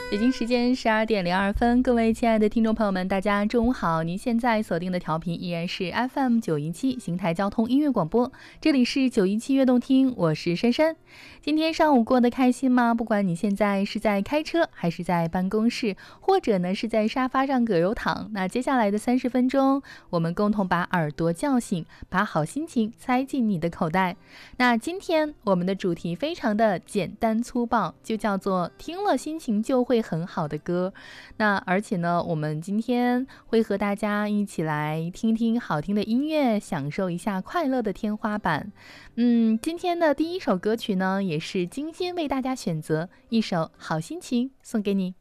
北京时间12点02分，各位亲爱的听众朋友们，大家中午好！您现在锁定的调频依然是 FM917邢台交通音乐广播，这里是917悦动听，我是珊珊。今天上午过得开心吗？不管你现在是在开车，还是在办公室，或者呢是在沙发上葛优躺，那接下来的30分钟，我们共同把耳朵叫醒，把好心情塞进你的口袋。那今天我们的主题非常的简单粗暴，就叫做听了心情就会很好的歌。那而且呢，我们今天会和大家一起来听听好听的音乐，享受一下快乐的天花板。今天的第一首歌曲呢，也是精心为大家选择一首好心情送给你。